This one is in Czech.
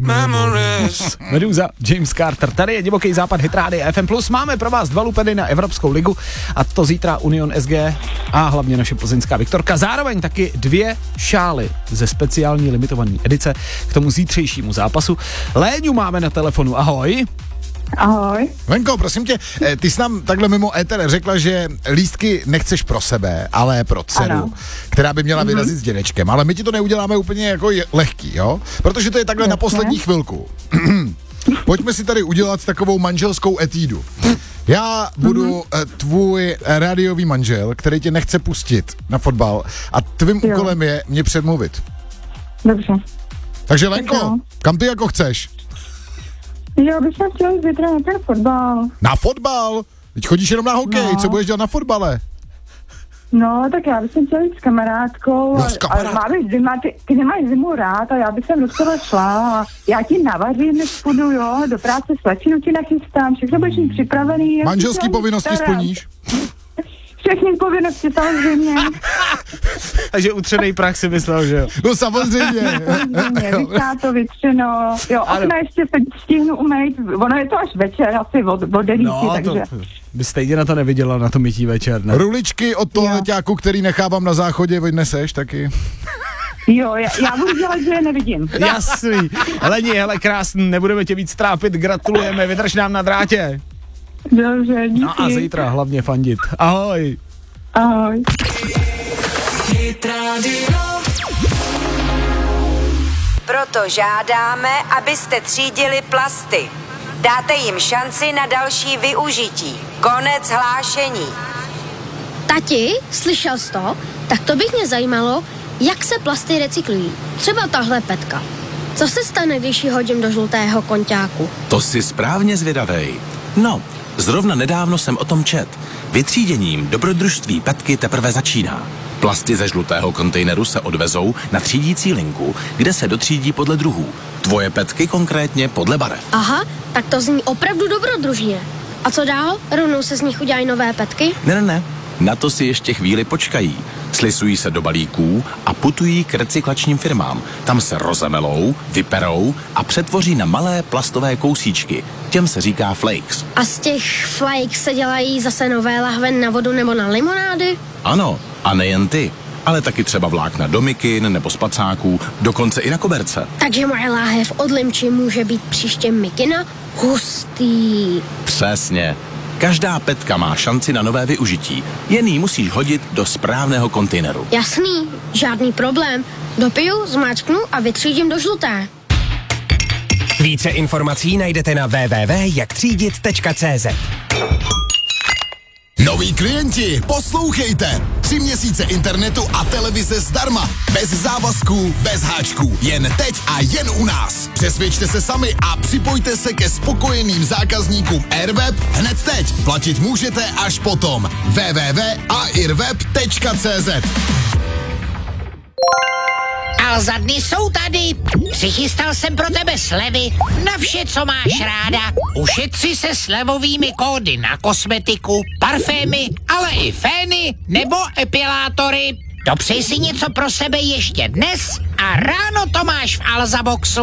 Meduza, James Carter. Tady je Divoký západ, Hit Radio FM+. Máme pro vás 2 lupeny na Evropskou ligu a to zítra Union SG a hlavně naše plzeňská Viktorka. Zároveň taky 2 šály ze speciální limitované edice k tomu zítřejšímu zápasu. Léňu máme na telefonu, ahoj. Ahoj. Venko, prosím tě, ty jsi nám takhle mimo éter řekla, že lístky nechceš pro sebe, ale pro dceru, ano, která by měla vyrazit s dědečkem. Ale my ti to neuděláme úplně jako lehký, jo? Protože to je takhle na poslední chvilku. Pojďme si tady udělat takovou manželskou etídu. Já budu tvůj rádiový manžel, který tě nechce pustit na fotbal a tvým úkolem je mě předmluvit. Dobře. Takže Lenko, kam ty jako chceš? Jo, bych jsem chtěla jít zítra na ten fotbal. Na fotbal? Teď chodíš jenom na hokej, co budeš dělat na fotbale? No, tak já bych chtěla jít s kamarádkou. No, s kamarádkou. Máme zima, ty nemáš zimu rád a já bych sem docela šla a já ti navařím, než půjdu, jo, do práce slečinu ti nachystám, všechno budeš mít připravený. Manželský povinnosti splníš? Všechny povinnosti, samozřejmě. Takže utřenej prach si myslel, že jo? No samozřejmě. Vychá to vytřeno. Jo, okna ještě se stihnu umýt. Ono je to až večer, asi od 9, takže... To by stejně na to neviděla, na to mytí večer, ne? Ruličky od toho leťáku, který nechávám na záchodě, odneseš taky? Jo, já budu dělat, že je nevidím. Jasný. Leni, hele, krásný, nebudeme tě víc trápit, gratulujeme, vydrž nám na drátě. Dobře, díky. No a zítra hlavně fandit. Ahoj. Ahoj. Proto žádáme, abyste třídili plasty. Dáte jim šanci na další využití. Konec hlášení. Tati, slyšel jsi to? Tak to bych mě zajímalo, jak se plasty recyklují. Třeba tahle petka. Co se stane, když ji hodím do žlutého konťáku? To si správně zvědavej. No, zrovna nedávno jsem o tom čet. Vytříděním dobrodružství petky teprve začíná. Plasty ze žlutého kontejneru se odvezou na třídící linku, kde se dotřídí podle druhů. Tvoje petky konkrétně podle barev. Aha, tak to zní opravdu dobrodružně. A co dál? Rovnou se z nich udělají nové petky? Ne. Na to si ještě chvíli počkají. Slisují se do balíků a putují k recyklačním firmám. Tam se rozemelou, vyperou a přetvoří na malé plastové kousíčky. Těm se říká flakes. A z těch flakes se dělají zase nové lahve na vodu nebo na limonády? Ano, a nejen ty, ale taky třeba vlákna do mikin nebo spacáků, dokonce i na koberce. Takže moje láhev od limči může být příště mikina? Hustý. Přesně. Každá petka má šanci na nové využití. Jen ji musíš hodit do správného kontejneru. Jasný, žádný problém. Dopiju, zmáčknu a vytřídím do žluté. Více informací najdete na www.jaktřídit.cz. Noví klienti, poslouchejte! 3 měsíce internetu a televize zdarma. Bez závazků, bez háčků. Jen teď a jen u nás. Přesvědčte se sami a připojte se ke spokojeným zákazníkům Airweb hned teď. Platit můžete až potom. www.airweb.cz. A za dny jsou tady. Přichystal jsem pro tebe slevy na vše, co máš ráda. Ušetři se slevovými kódy na kosmetiku, parfémy, ale i fény nebo epilátory. Dopřej si něco pro sebe ještě dnes a ráno to máš v Alza Boxu.